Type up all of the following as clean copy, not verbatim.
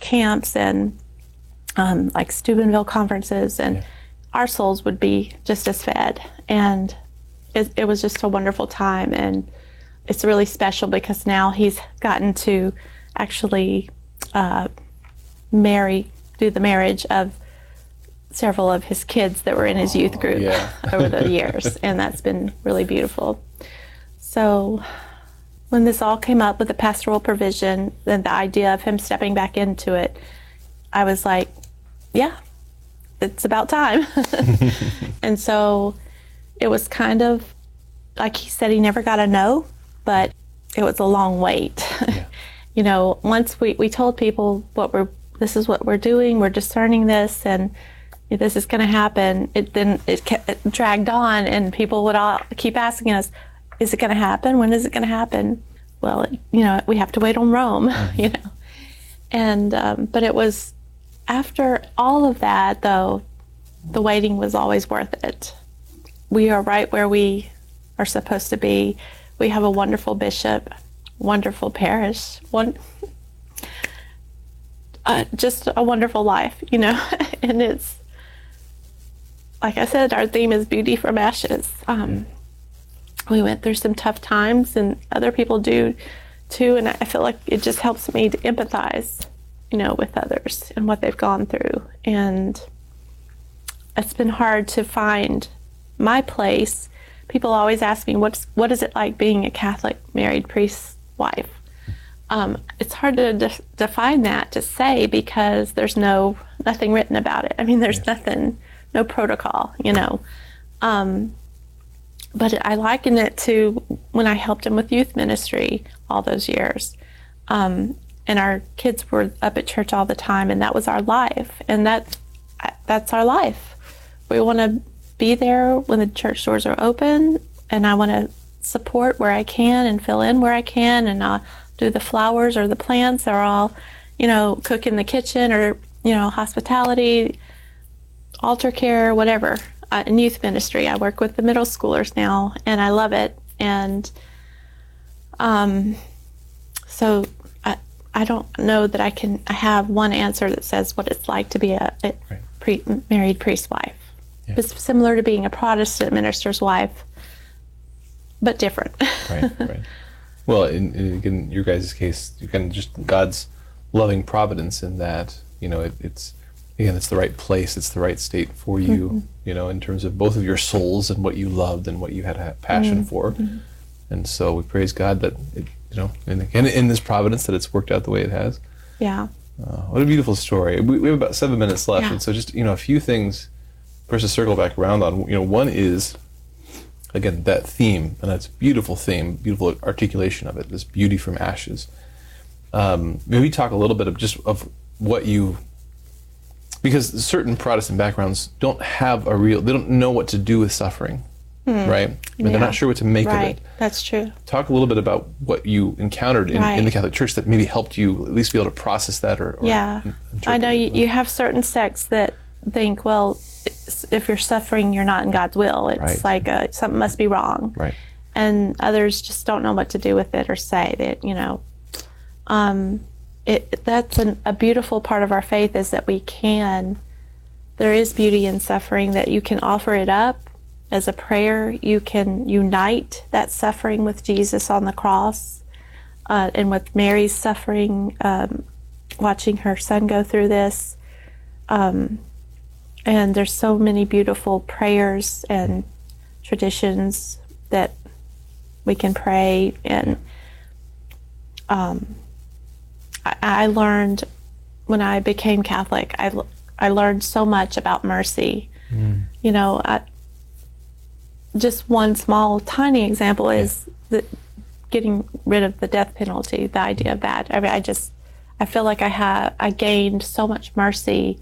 camps and like Steubenville conferences, and our souls would be just as fed. And it was just a wonderful time. And it's really special because now he's gotten to actually do the marriage of several of his kids that were in his youth group over the years. And that's been really beautiful. So when this all came up with the pastoral provision and the idea of him stepping back into it, I was like, yeah, it's about time. And so it was kind of, like he said, he never got a no, but it was a long wait. Yeah. You know, once we told people this is what we're doing, we're discerning this, and this is going to happen, it dragged on, and people would all keep asking us, is it going to happen? When is it going to happen? Well, we have to wait on Rome, And, but it was, after all of that, though, the waiting was always worth it. We are right where we are supposed to be. We have a wonderful bishop, wonderful parish, just a wonderful life, and it's, like I said, our theme is beauty from ashes. We went through some tough times, and other people do too, and I feel like it just helps me to empathize, with others and what they've gone through. And it's been hard to find my place. People always ask me, what is it like being a Catholic married priest's wife? It's hard to define that, to say, because there's nothing written about it. I mean, there's nothing, no protocol, But I liken it to when I helped him with youth ministry all those years. And our kids were up at church all the time, and that was our life. And that's our life. We want to be there when the church doors are open, and I want to support where I can and fill in where I can, and I'll do the flowers or the plants, or I'll, cook in the kitchen, or, hospitality, altar care, whatever. In youth ministry, I work with the middle schoolers now, and I love it. And so I don't know that I have one answer that says what it's like to be a married priest's wife. Yeah. It's similar to being a Protestant minister's wife, but different. Right. Well, in your guys' case, you can just God's loving providence in that, it's the right place, it's the right state for you, in terms of both of your souls and what you loved and what you had a passion for. Mm-hmm. And so we praise God that in this providence, that it's worked out the way it has. Yeah. What a beautiful story. We have about 7 minutes left, and so just a few things for us to circle back around on. One is, again, that theme, and that's a beautiful theme, beautiful articulation of it, this beauty from ashes. Maybe talk a little bit of what you, because certain Protestant backgrounds don't know what to do with suffering, right? They're not sure what to make of it. That's true. Talk a little bit about what you encountered in the Catholic Church that maybe helped you at least be able to process that, or I know you have certain sects that think, well, if you're suffering, you're not in God's will. It's like something must be wrong. Right. And others just don't know what to do with it, or say that, that's a beautiful part of our faith, is that there is beauty in suffering, that you can offer it up as a prayer. You can unite that suffering with Jesus on the cross, and with Mary's suffering, watching her son go through this. And there's so many beautiful prayers and traditions that we can pray. And I learned, when I became Catholic, I learned so much about mercy. Just one small, tiny example is getting rid of the death penalty, the idea of that. I mean, I feel like I gained so much mercy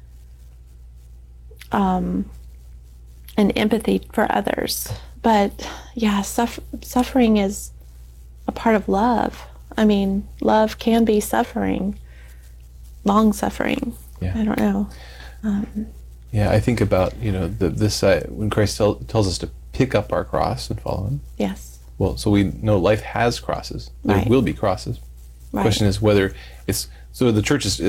and empathy for others. But suffering is a part of love. I mean, love can be suffering, long suffering. Yeah. I don't know. I think about, this when Christ tells us to pick up our cross and follow him. Yes. Well, so we know life has crosses. There will be crosses. The question is whether it's, so the church is